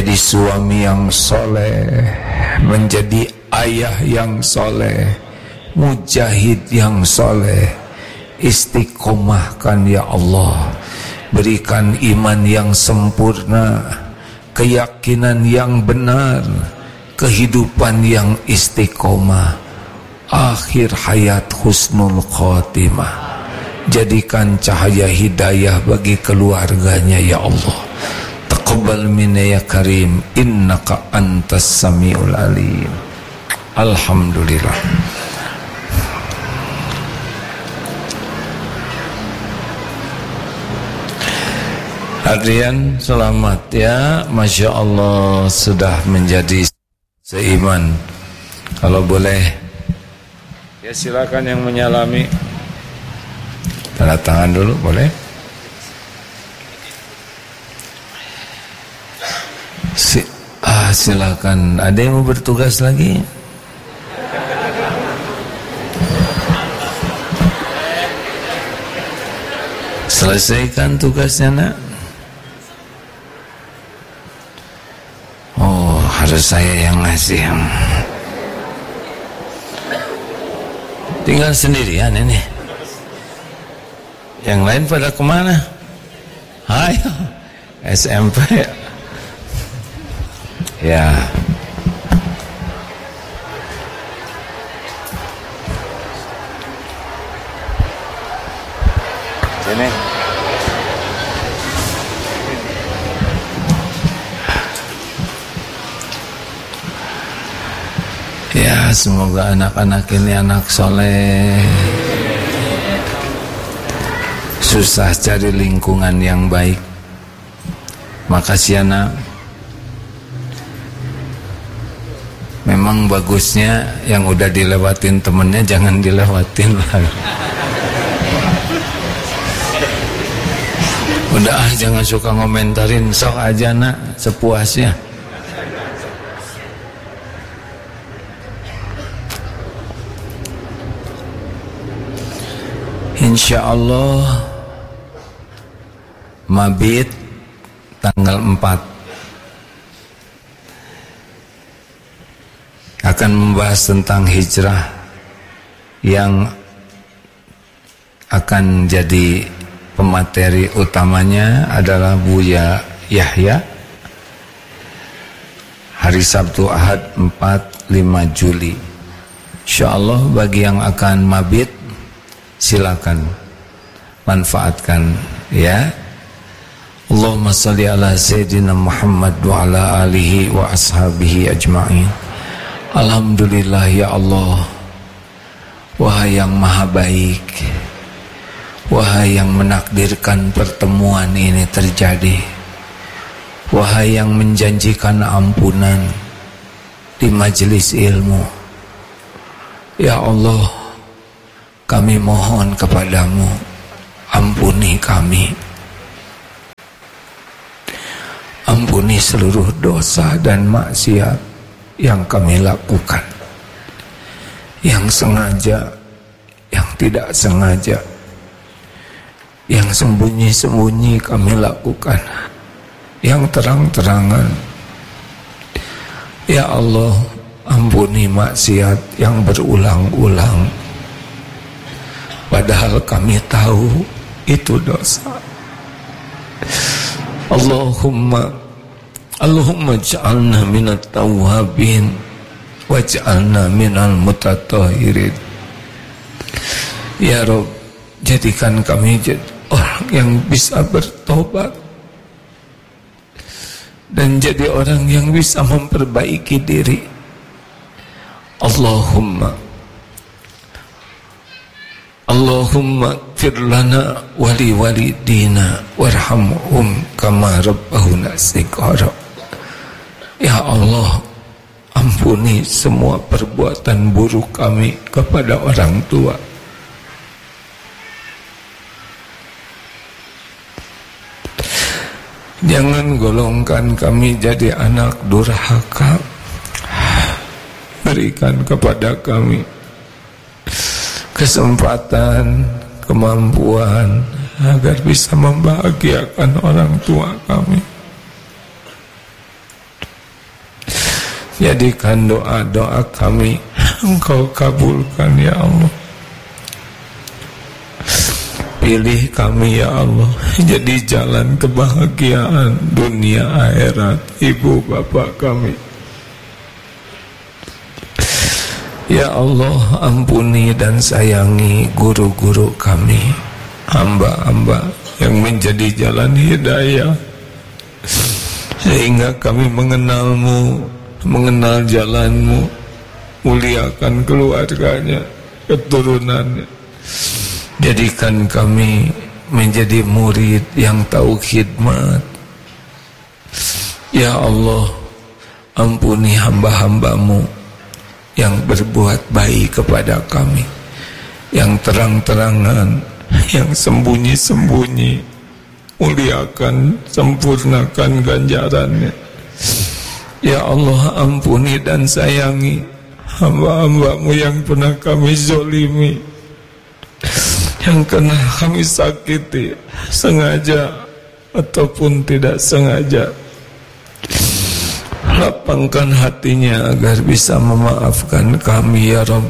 menjadi suami yang soleh, menjadi ayah yang soleh, mujahid yang soleh. Istiqomahkan ya Allah, berikan iman yang sempurna, keyakinan yang benar, kehidupan yang istiqomah, akhir hayat husnul khotimah. Jadikan cahaya hidayah bagi keluarganya ya Allah. Taqabbal minna ya karim, innaka antas samiul alim. Alhamdulillah. Adrian, selamat ya. Masya Allah sudah menjadi seiman. Kalau boleh ya silakan yang menyalami. Tanda tangan dulu boleh. Silakan. Ada yang mau bertugas lagi? Selesaikan tugasnya nak. Oh, harus saya yang ngasih. Tinggal sendirian ini. Yang lain pada kemana? Ayo, SMP. Ya. Sini. Ya, semoga anak-anak ini anak soleh. Susah cari lingkungan yang baik. Makasih anak. Memang bagusnya yang udah dilewatin temennya jangan dilewatin lagi. Udah jangan suka ngomentarin, sok aja nak sepuasnya. Insya Allah mabit tanggal 4 akan membahas tentang hijrah yang akan jadi pemateri utamanya adalah Buya Yahya hari Sabtu Ahad 4-5 Juli. Insyaallah bagi yang akan mabit silakan manfaatkan ya. Allahumma shalli ala sayyidina Muhammad wa ala alihi wa ashabihi ajma'in. Alhamdulillah ya Allah. Wahai yang maha baik, wahai yang menakdirkan pertemuan ini terjadi, wahai yang menjanjikan ampunan di majelis ilmu, ya Allah, kami mohon kepadamu, ampuni kami, ampuni seluruh dosa dan maksiat yang kami lakukan, yang sengaja, yang tidak sengaja, yang sembunyi-sembunyi kami lakukan, yang terang-terangan. Ya Allah, ampuni maksiat yang berulang-ulang, padahal kami tahu itu dosa. Allahumma ja'alna minat tawwabin waj'alna minal mutatahhirin. Ya Rabb, jadikan kami jadi orang yang bisa bertobat dan jadi orang yang bisa memperbaiki diri. Allahumma ighfir lana wa li walidina warhamhum kama rabbahuna shighara. Ya Allah, ampuni semua perbuatan buruk kami kepada orang tua. Jangan golongkan kami jadi anak durhaka. Berikan kepada kami kesempatan, kemampuan agar bisa membahagiakan orang tua kami. Jadikan doa-doa kami Engkau kabulkan ya Allah. Pilih kami ya Allah jadi jalan kebahagiaan dunia akhirat ibu bapak kami. Ya Allah, ampuni dan sayangi guru-guru kami, hamba-hamba yang menjadi jalan hidayah, sehingga kami mengenal-Mu, mengenal jalan-Mu, muliakan keluarganya, keturunannya. Jadikan kami menjadi murid yang tahu khidmat. Ya Allah, ampuni hamba-hamba-Mu yang berbuat baik kepada kami, yang terang-terangan, yang sembunyi-sembunyi. Muliakan, sempurnakan ganjarannya. Ya Allah, ampuni dan sayangi hamba-hamba-Mu yang pernah kami zolimi, yang kena kami sakiti sengaja ataupun tidak sengaja. Lapangkan hatinya agar bisa memaafkan kami ya Rabb.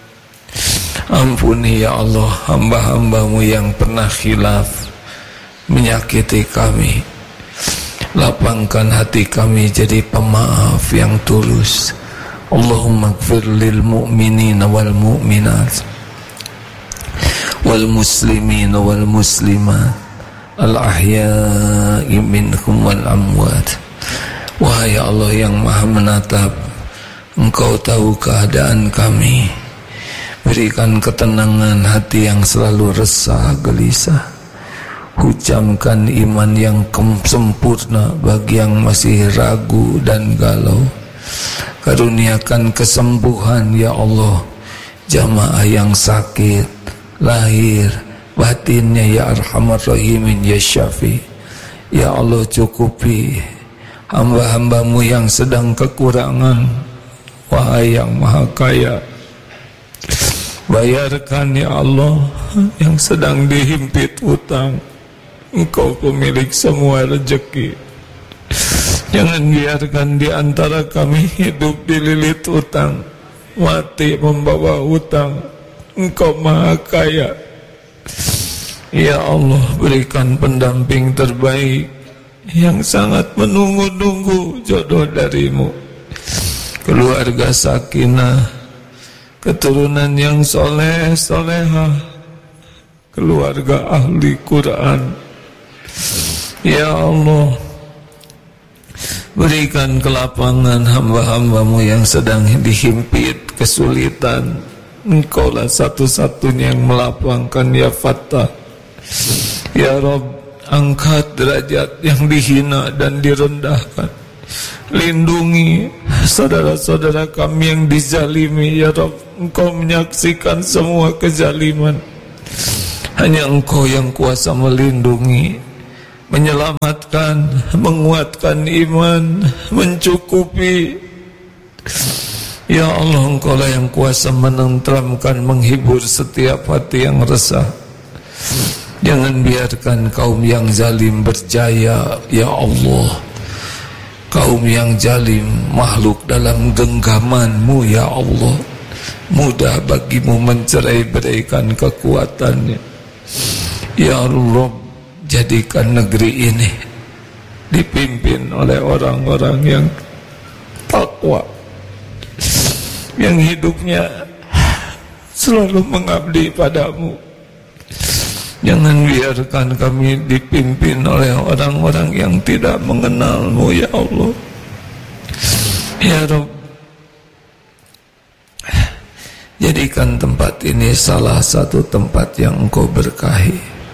Ampuni ya Allah hamba-hamba-Mu yang pernah khilaf, menyakiti kami. Lapangkan hati kami jadi pemaaf yang tulus. Allahumma ighfir lil mu'minina wal mu'minat wal muslimin wal muslimat al ahya'i minhum wal amwat. Wahai Allah yang maha menatap, Engkau tahu keadaan kami. Berikan ketenangan hati yang selalu resah gelisah. Hujamkan iman yang sempurna bagi yang masih ragu dan galau. Karuniakan kesembuhan ya Allah jamaah yang sakit lahir batinnya ya Arhamar Rahimin ya Syafi. Ya Allah, cukupi hamba-hamba-Mu yang sedang kekurangan. Wahai yang maha kaya, bayarkan ya Allah yang sedang dihimpit utang. Engkau pemilik semua rezeki. Jangan biarkan di antara kami hidup dililit utang, mati membawa utang. Engkau maha kaya. Ya Allah, berikan pendamping terbaik yang sangat menunggu-nunggu jodoh dari-Mu. Keluarga sakinah, keturunan yang soleh solehah, keluarga ahli Quran. Ya Allah, berikan kelapangan hamba-hamba-Mu yang sedang dihimpit kesulitan. Engkaulah satu-satunya yang melapangkan ya Fattah. Ya Rabb, angkat derajat yang dihina dan direndahkan. Lindungi saudara-saudara kami yang dizalimi ya Rabb. Engkau menyaksikan semua kezaliman. Hanya Engkau yang kuasa melindungi, menyelamatkan, menguatkan iman, mencukupi. Ya Allah, Engkaulah yang kuasa menenteramkan, menghibur setiap hati yang resah. Jangan biarkan kaum yang zalim berjaya ya Allah. Kaum yang zalim makhluk dalam genggaman-Mu ya Allah. Mudah bagi-Mu mencerai-beraikan kekuatannya. Ya Rabb, jadikan negeri ini dipimpin oleh orang-orang yang takwa, yang hidupnya selalu mengabdi padamu. Jangan biarkan kami dipimpin oleh orang-orang yang tidak mengenal-Mu ya Allah. Ya Rabb, jadikan tempat ini salah satu tempat yang Engkau berkahi.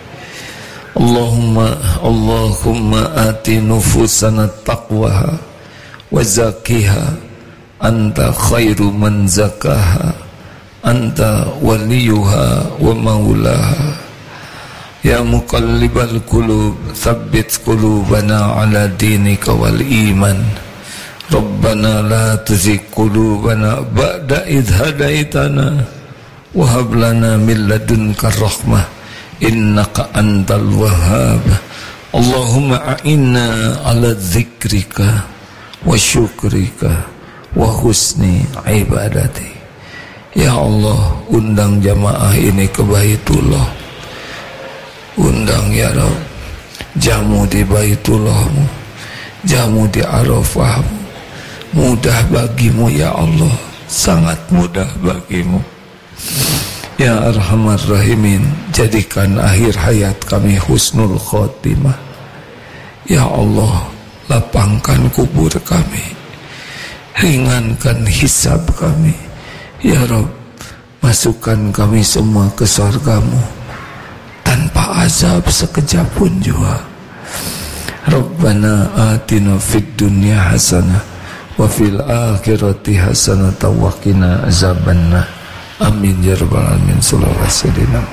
Allahumma ati nufusana taqwaha wa zakiha anta khairu man zakaha anta waliyuha wa maulaha. Ya muqallibal qulub tsabbit qulubana ala dinika wal iman. Rabbana la tuzigh qulubana ba'da idh hadaitana wa hab lana min ladunka rahmah innaka antal wahhab. Allahumma a'inna ala dzikrika wa syukrika wa husni ibadati. Ya Allah, undang jamaah ini ke Baitullah, undang ya Rabb, jamu di Baitullah-Mu, jamu di Arafah-Mu, mudah bagimu ya Allah, sangat mudah bagimu. Ya Arhamar Rahimin, jadikan akhir hayat kami husnul khotimah. Ya Allah, lapangkan kubur kami, ringankan hisab kami. Ya Rabb, masukkan kami semua ke surga-Mu tanpa azab sekejap pun juga. Rabbana atina fid dunya hasanah wa fil akhirati hasanah wa qina azabannar. Amin ya rabbal alamin. Shallallahu alaihi wasallam.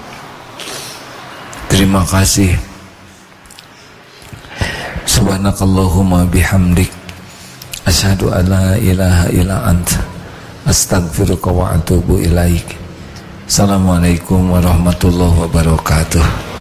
Terima kasih. Subhanakallahumma bihamdik, asyhadu an la ilaha illa anta, astaghfiruka wa atubu ilaik. Assalamualaikum warahmatullahi wabarakatuh.